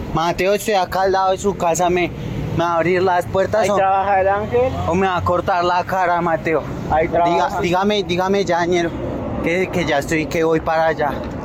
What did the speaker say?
Mateo, estoy acá al lado de su casa, ¿me va a abrir las puertas Ahí trabaja el ángel. o me va a cortar la cara, Mateo? Ahí trabaja. Dígame, ya, ñero, que ya estoy, que voy para allá.